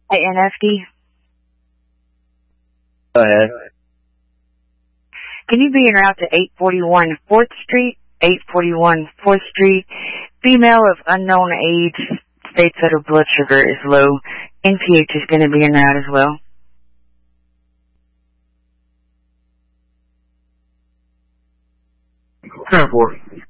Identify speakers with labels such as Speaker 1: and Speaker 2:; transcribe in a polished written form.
Speaker 1: INFD.
Speaker 2: Go ahead.
Speaker 1: Can you be en route to 841 4th Street? 841 4th Street. Female of unknown age. States that her blood sugar is low. NPH is going to be en route as well.
Speaker 2: 10-4.